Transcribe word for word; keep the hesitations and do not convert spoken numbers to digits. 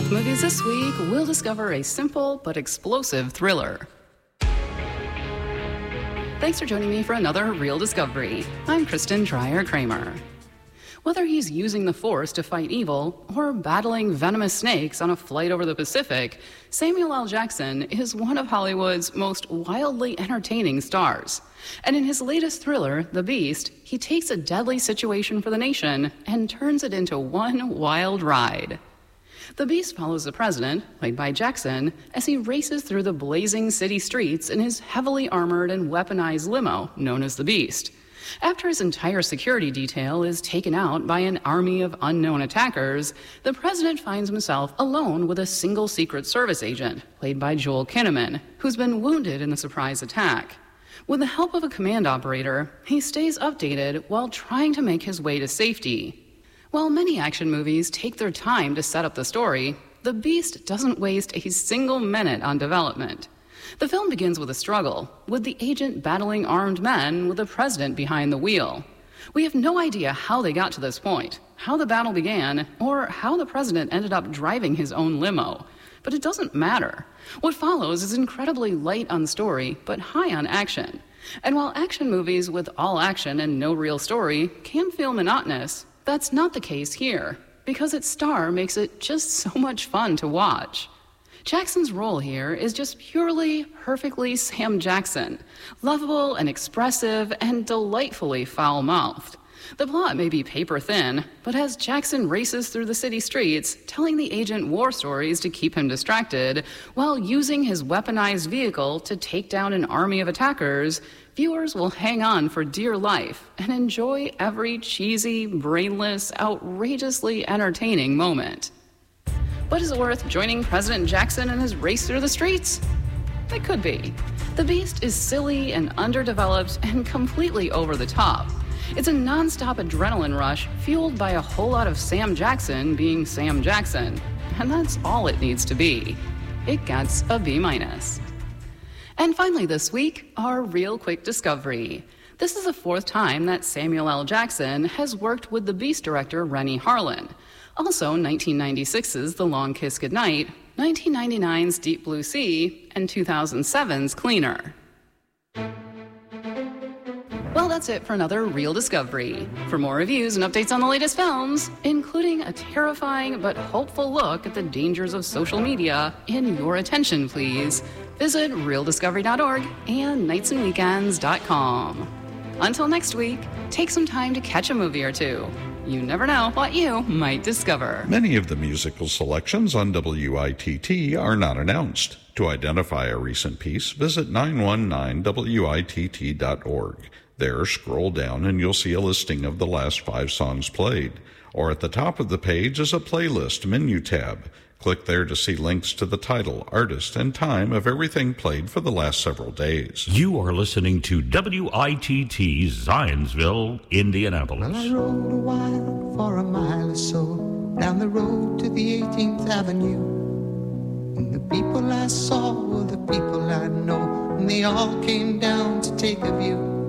With Movies this week, we'll discover a simple but explosive thriller. Thanks for joining me for another Real Discovery. I'm Kristen Dreyer-Kramer. Whether he's using the Force to fight evil or battling venomous snakes on a flight over the Pacific, Samuel L. Jackson is one of Hollywood's most wildly entertaining stars. And in his latest thriller, The Beast, he takes a deadly situation for the nation and turns it into one wild ride. The Beast follows the president, played by Jackson, as he races through the blazing city streets in his heavily armored and weaponized limo known as the Beast. After his entire security detail is taken out by an army of unknown attackers, the president finds himself alone with a single Secret Service agent, played by Joel Kinnaman, who's been wounded in the surprise attack. With the help of a command operator, he stays updated while trying to make his way to safety. While many action movies take their time to set up the story, The Beast doesn't waste a single minute on development. The film begins with a struggle, with the agent battling armed men with the president behind the wheel. We have no idea how they got to this point, how the battle began, or how the president ended up driving his own limo. But it doesn't matter. What follows is incredibly light on story, but high on action. And while action movies with all action and no real story can feel monotonous, that's not the case here, because its star makes it just so much fun to watch. Jackson's role here is just purely, perfectly Sam Jackson, lovable and expressive and delightfully foul-mouthed. The plot may be paper-thin, but as Jackson races through the city streets, telling the agent war stories to keep him distracted, while using his weaponized vehicle to take down an army of attackers, viewers will hang on for dear life and enjoy every cheesy, brainless, outrageously entertaining moment. But is it worth joining President Jackson in his race through the streets? It could be. The Beast is silly and underdeveloped and completely over the top. It's a non-stop adrenaline rush fueled by a whole lot of Sam Jackson being Sam Jackson. And that's all it needs to be. It gets a B minus. And finally this week, our real quick discovery. This is the fourth time that Samuel L. Jackson has worked with the Beast director Renny Harlin. Also nineteen ninety-six's The Long Kiss Goodnight, nineteen ninety-nine's Deep Blue Sea, and two thousand seven's Cleaner. Well, that's it for another Real Discovery. For more reviews and updates on the latest films, including a terrifying but hopeful look at the dangers of social media, in your attention, please, visit real discovery dot org and nights and weekends dot com. Until next week, take some time to catch a movie or two. You never know what you might discover. Many of the musical selections on W I T T are not announced. To identify a recent piece, visit nine one nine W I T T dot org. There, scroll down and you'll see a listing of the last five songs played. Or at the top of the page is a playlist menu tab. Click there to see links to the title, artist, and time of everything played for the last several days. You are listening to W I T T Zionsville, Indianapolis. Well, I rode a while for a mile or so down the road to the eighteenth Avenue. And the people I saw were the people I know, and they all came down to take a view.